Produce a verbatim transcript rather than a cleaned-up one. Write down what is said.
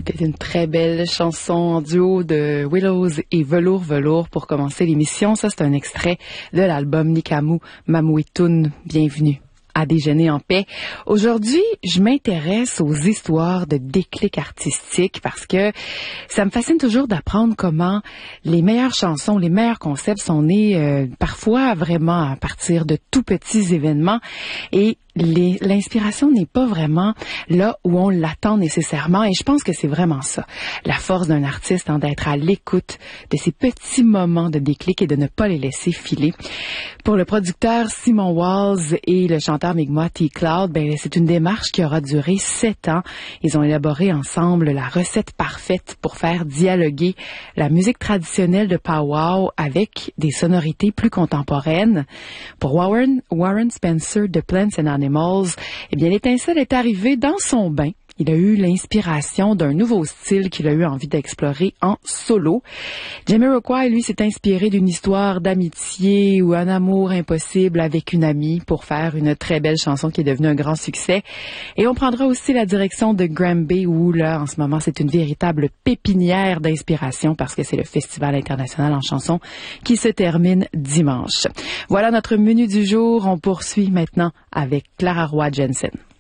C'était une très belle chanson en duo de Willows et Velours Velours pour commencer l'émission. Ça, c'est un extrait de l'album Nikamu Mamouitoun. Bienvenue à Déjeuner en paix. Aujourd'hui, je m'intéresse aux histoires de déclic artistique parce que ça me fascine toujours d'apprendre comment les meilleures chansons, les meilleurs concepts sont nés euh, parfois vraiment à partir de tout petits événements et Les, l'inspiration n'est pas vraiment là où on l'attend nécessairement et je pense que c'est vraiment ça, la force d'un artiste, hein, d'être à l'écoute de ces petits moments de déclic et de ne pas les laisser filer. Pour le producteur Simon Walls et le chanteur Mi'kmaq T-Cloud, ben, c'est une démarche qui aura duré sept ans. Ils ont élaboré ensemble la recette parfaite pour faire dialoguer la musique traditionnelle de Powwow avec des sonorités plus contemporaines. Pour Warren, Warren Spencer de Plants and Animals, eh bien, l'étincelle est arrivée dans son bain. Il a eu l'inspiration d'un nouveau style qu'il a eu envie d'explorer en solo. Jamiroquai, lui, s'est inspiré d'une histoire d'amitié ou un amour impossible avec une amie pour faire une très belle chanson qui est devenue un grand succès. Et on prendra aussi la direction de Granby où, là, en ce moment, c'est une véritable pépinière d'inspiration parce que c'est le Festival international en chansons qui se termine dimanche. Voilà notre menu du jour. On poursuit maintenant avec Clara Roy Jensen.